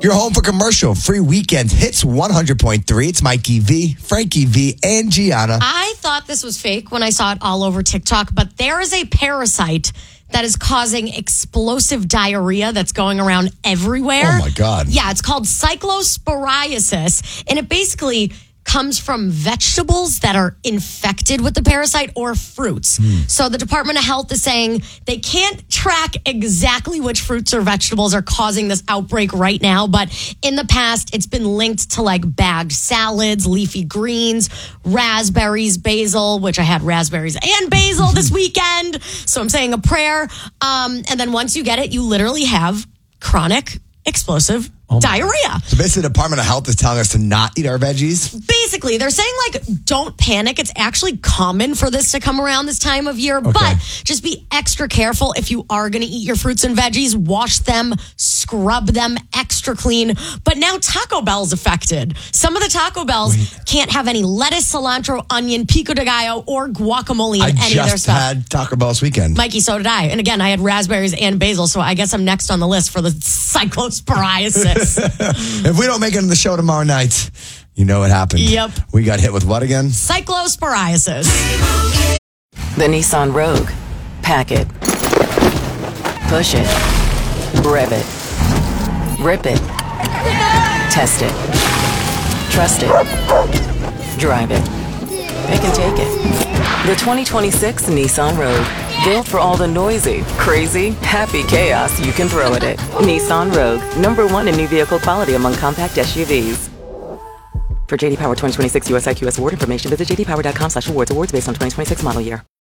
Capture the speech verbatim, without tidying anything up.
You're home for commercial free weekend hits one hundred point three. It's Mikey V, Frankie V, and Gianna. I thought this was fake when I saw it all over TikTok, but there is a parasite that is causing explosive diarrhea that's going around everywhere. Oh, my God. Yeah, it's called cyclosporiasis, and it basically comes from vegetables that are infected with the parasite or fruits. Mm. So the Department of Health is saying they can't track exactly which fruits or vegetables are causing this outbreak right now, but in the past, it's been linked to like bagged salads, leafy greens, raspberries, basil, which I had raspberries and basil this weekend. So I'm saying a prayer. Um, and then once you get it, you literally have chronic explosive oh diarrhea. So basically, the Department of Health is telling us to not eat our veggies? Basically, they're saying, like, don't panic. It's actually common for this to come around this time of year, okay. but just be extra careful if you are going to eat your fruits and veggies. Wash them, scrub them extra clean. But now Taco Bell's affected. Some of the Taco Bells Wait. can't have any lettuce, cilantro, onion, pico de gallo, or guacamole in I any of their stuff. I just had Taco Bell this weekend. Mikey, so did I. And again, I had raspberries and basil, so I guess I'm next on the list for the cyclosporiasis. If we don't make it in the show tomorrow night, you know what happened. Yep. We got hit with what again? Cyclosporiasis. The Nissan Rogue. Pack it. Push it. Rev it. Rip it. Test it. Trust it. Drive it. Pick and take it. The twenty twenty-six Nissan Rogue. Built for all the noisy, crazy, happy chaos you can throw at it. Nissan Rogue, number one in new vehicle quality among compact S U Vs. For J D Power twenty twenty-six U S I Q S award information, visit j d power dot com slash awards. Awards based on twenty twenty-six model year.